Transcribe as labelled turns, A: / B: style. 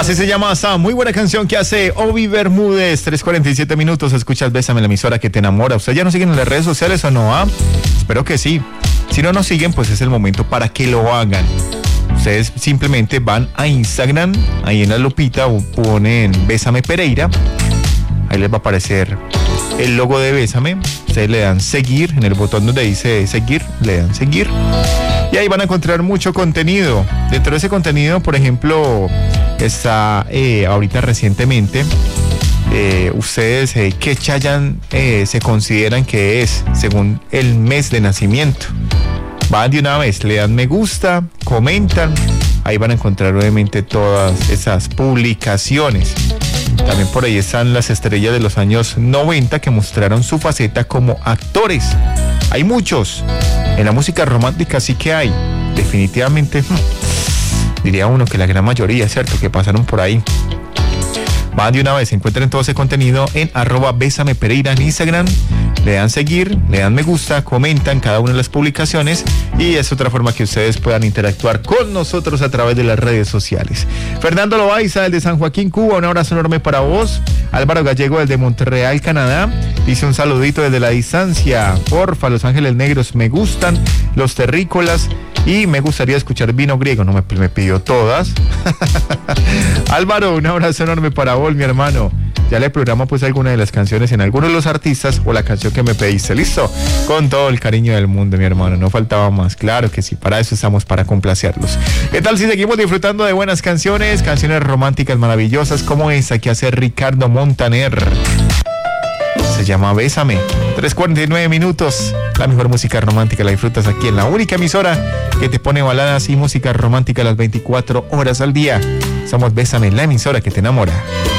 A: Así se llama esa muy buena canción que hace Obi Bermúdez. 3:47 minutos, escuchas Bésame, la emisora que te enamora. ¿Ustedes ya nos siguen en las redes sociales o no? Espero que sí. Si no nos siguen, pues es el momento para que lo hagan. Ustedes simplemente van a Instagram, ahí en la lupita ponen Bésame Pereira. Ahí les va a aparecer el logo de Bésame. Ustedes le dan seguir, en el botón donde dice seguir, le dan seguir. Y ahí van a encontrar mucho contenido. Dentro de ese contenido, por ejemplo, está ahorita recientemente, ustedes, ¿qué Chayanne se consideran que es según el mes de nacimiento? Van de una vez, le dan me gusta, comentan. Ahí van a encontrar obviamente todas esas publicaciones. También por ahí están las estrellas de los años 90 que mostraron su faceta como actores. Hay muchos. En la música romántica sí que hay. Definitivamente, diría uno que la gran mayoría, ¿cierto? Que pasaron por ahí. Van de una vez, encuentren todo ese contenido en @Bésame Pereira en Instagram. Le dan seguir, le dan me gusta, comentan cada una de las publicaciones y es otra forma que ustedes puedan interactuar con nosotros a través de las redes sociales. Fernando Loaiza, el de San Joaquín, Cuba, un abrazo enorme para vos. Álvaro Gallego, el de Montreal, Canadá, dice un saludito desde la distancia. Porfa, Los Ángeles Negros me gustan, Los Terrícolas y me gustaría escuchar Vino Griego. No me pidió todas. Álvaro, un abrazo enorme para vos, mi hermano. Ya le programo pues alguna de las canciones en algunos de los artistas o la canción que me pediste. ¿Listo? Con todo el cariño del mundo, mi hermano. No faltaba más. Claro que sí. Para eso estamos, para complacerlos. ¿Qué tal si seguimos disfrutando de buenas canciones? Canciones románticas maravillosas como esa que hace Ricardo Montaner. Se llama Bésame. 3:49 minutos. La mejor música romántica la disfrutas aquí en la única emisora que te pone baladas y música romántica las 24 horas al día. Somos Bésame, la emisora que te enamora.